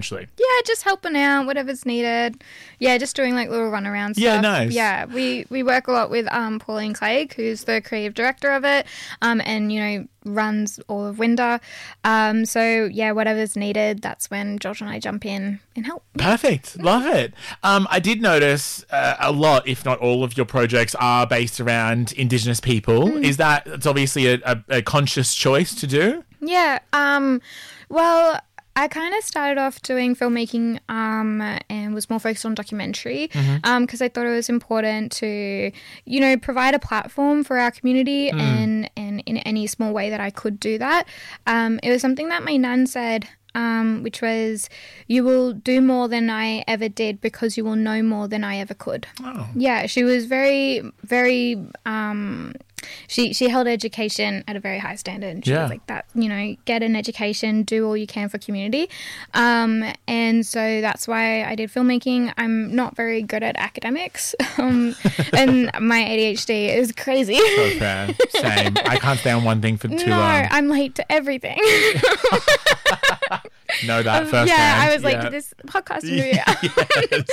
Actually. Yeah, just helping out, whatever's needed. Yeah, just doing like little runaround stuff. Yeah, nice. Yeah, we work a lot with Pauline Clegg, who's the creative director of it, and, you know, runs all of Winder. So, yeah, whatever's needed, that's when Josh and I jump in and help. Perfect. Love it. I did notice a lot, if not all of your projects are based around Indigenous people. Is that, it's obviously a conscious choice to do? Yeah. Well, I kind of started off doing filmmaking and was more focused on documentary because I thought it was important to, you know, provide a platform for our community and in any small way that I could do that. It was something that my nan said, which was, you will do more than I ever did because you will know more than I ever could. Oh. Yeah, she was very, very... She held education at a very high standard, and she was like that, you know, get an education, do all you can for community. And so that's why I did filmmaking. I'm not very good at academics, and my ADHD is crazy. So fair. Same. I can't stay on one thing for too long. No, I'm late to everything. Know that firsthand. Yeah, I was late to this podcast interview. Yes.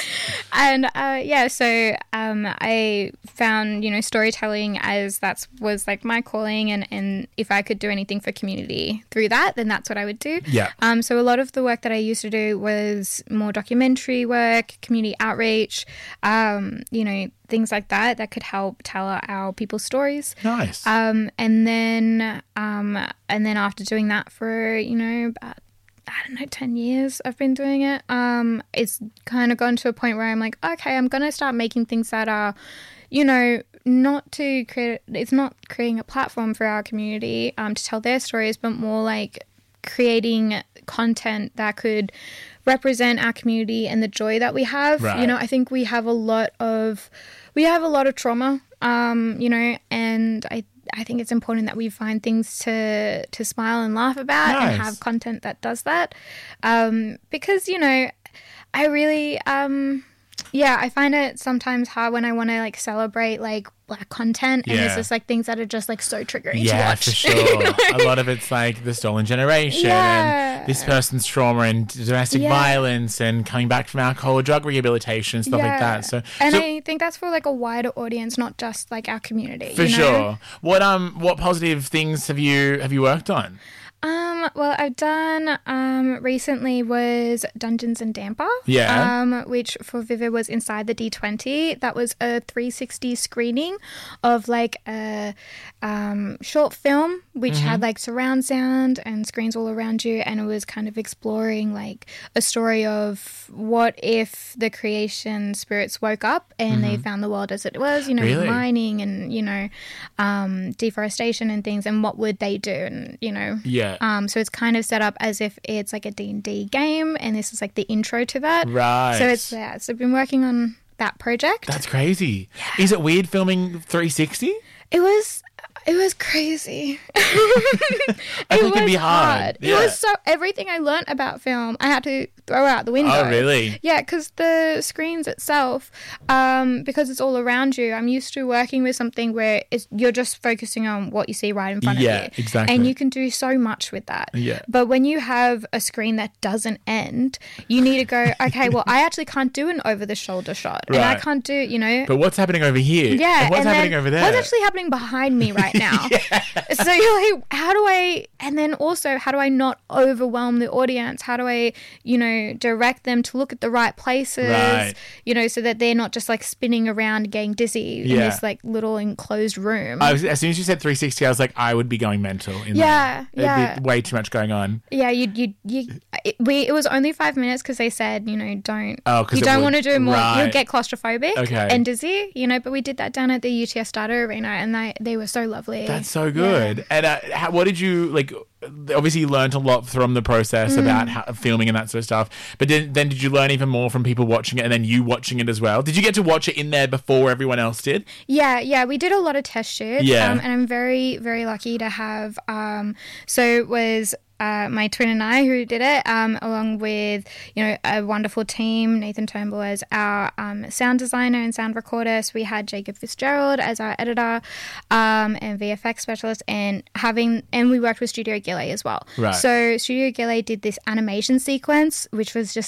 And so I found, you know, storytelling as was like my calling, and if I could do anything for community through that, then that's what I would do. Yeah. So a lot of the work that I used to do was more documentary work, community outreach, you know, things like that could help tell our people's stories. Nice. And then after doing that for, you know, about, I don't know, 10 years I've been doing it. It's kind of gone to a point where I'm like, okay, I'm going to start making things that are, you know, it's not creating a platform for our community to tell their stories, but more like creating content that could represent our community and the joy that we have. Right. You know, I think we have a lot of trauma, you know, and I think it's important that we find things to smile and laugh about. Nice. And have content that does that. Because, you know, I really, I find it sometimes hard when I want to like celebrate like Black content and it's just like things that are just like so triggering to Yeah, watch. for sure. You know what I A mean? lot of it's like the stolen generation Yeah. and this person's trauma and domestic violence and coming back from alcohol or drug rehabilitation, stuff like that. So I think that's for like a wider audience, not just like our community. for you know? sure. What positive things have you worked on? Well, I've done recently was Dungeons and Damper. Yeah. Which for Vivid was inside the D20. That was a 360 screening of like a short film which had like surround sound and screens all around you, and it was kind of exploring like a story of what if the creation spirits woke up and they found the world as it was, you know, Really? mining and, you know, deforestation and things, and what would they do, and, you know. Yeah. So it's kind of set up as if it's like a D&D game, and this is like the intro to that. Right. So it's So I've been working on that project. That's crazy. Is it weird filming 360? It was crazy. I think it'd be hard. It was everything I learnt about film, I had to throw out the window. Oh, really? Yeah, because the screens itself, because it's all around you, I'm used to working with something where you're just focusing on what you see right in front of you. Yeah, exactly. And you can do so much with that. Yeah. But when you have a screen that doesn't end, you need to go, okay, well, I actually can't do an over-the-shoulder shot. And I Right. can't do, you know. But what's happening over here? Yeah, And what's and happening then over there? what's actually happening behind me right now? So you're like, how do I, and then also, how do I not overwhelm the audience? How do I, you know, direct them to look at the right places, Right. you know, so that they're not just like spinning around and getting dizzy in this like little enclosed room. As soon as you said 360, I was like, I would be going mental. Yeah, there. It'd be way too much going on. Yeah, it was only 5 minutes because they said, you know, don't. Oh, 'cause you it don't would- want to do more. right. You'll get claustrophobic Okay. and dizzy, you know. But we did that down at the UTS Data Arena, and they were so lovely. That's so good. And what did you like? Obviously, you learned a lot from the process about filming and that sort of stuff. But then did you learn even more from people watching it and then you watching it as well? Did you get to watch it in there before everyone else did? Yeah, we did a lot of test shoots. Yeah. And I'm very, very lucky to have. So it was my twin and I who did it, along with, you know, a wonderful team. Nathan Turnbull as our sound designer and sound recorder. So we had Jacob Fitzgerald as our editor and VFX specialist, and we worked with Studio Ghibli as well. Right. So Studio Ghibli did this animation sequence, which was just